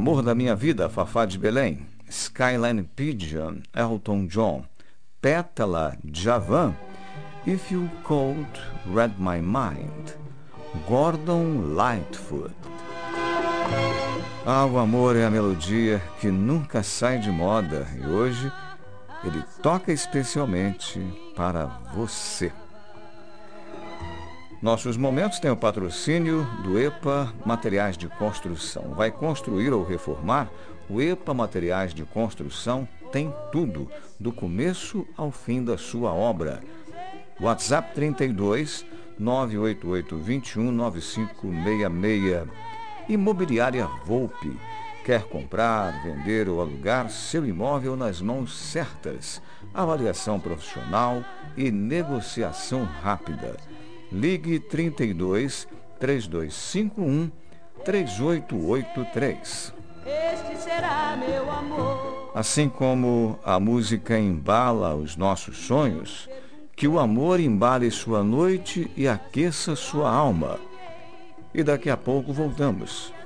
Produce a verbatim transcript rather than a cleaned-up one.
Amor da Minha Vida, Fafá de Belém. Skyline Pigeon, Elton John. Pétala, Djavan. If You Could Read My Mind, Gordon Lightfoot. Ah, o amor é a melodia que nunca sai de moda e hoje ele toca especialmente para você. Nossos momentos têm o patrocínio do EPA Materiais de Construção. Vai construir ou reformar? O EPA Materiais de Construção tem tudo, do começo ao fim da sua obra. WhatsApp trinta e dois, nove oito oito, dois um, nove cinco seis seis. Imobiliária Volpe. Quer comprar, vender ou alugar seu imóvel nas mãos certas? Avaliação profissional e negociação rápida. Ligue trinta e dois, três dois cinco um, três oito oito três. Este será meu amor. Assim como a música embala os nossos sonhos, que o amor embale sua noite e aqueça sua alma. E daqui a pouco voltamos.